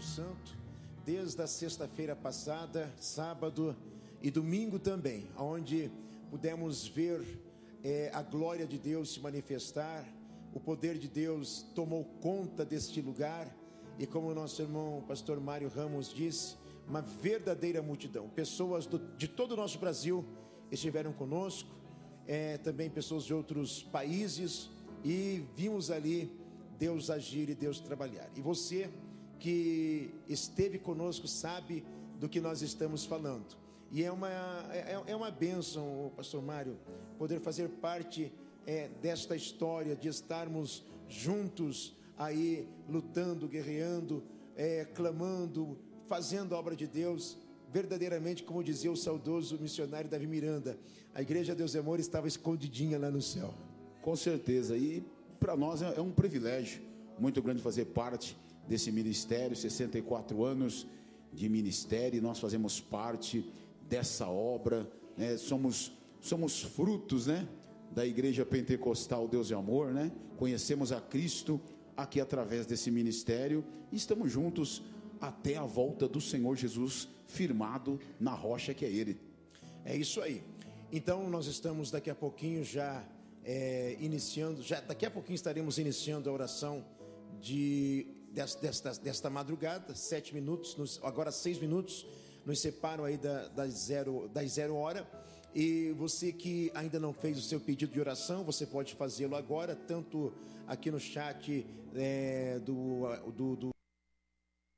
Santo, desde a sexta-feira passada, sábado e domingo também, onde pudemos ver a glória de Deus se manifestar, o poder de Deus tomou conta deste lugar, e como o nosso irmão pastor Mário Ramos disse, uma verdadeira multidão, pessoas de todo o nosso Brasil estiveram conosco, também pessoas de outros países, e vimos ali Deus agir e Deus trabalhar. E você que esteve conosco sabe do que nós estamos falando. E é uma bênção, pastor Mário, poder fazer parte desta história, de estarmos juntos aí, lutando, guerreando, clamando, fazendo a obra de Deus. Verdadeiramente, como dizia o saudoso missionário Davi Miranda, a Igreja Deus e Amor estava escondidinha lá no céu. Com certeza, e para nós é um privilégio muito grande fazer parte desse ministério, 64 anos de ministério, e nós fazemos parte dessa obra, né? Somos frutos, né, da Igreja Pentecostal Deus e Amor, né? Conhecemos a Cristo aqui através desse ministério, e estamos juntos até a volta do Senhor Jesus, firmado na rocha que é Ele. É isso aí. Então nós estamos daqui a pouquinho já iniciando, daqui a pouquinho estaremos iniciando a oração desta madrugada. 7 minutos, agora 6 minutos nos separam aí das zero hora. E você que ainda não fez o seu pedido de oração, você pode fazê-lo agora, tanto aqui no chat do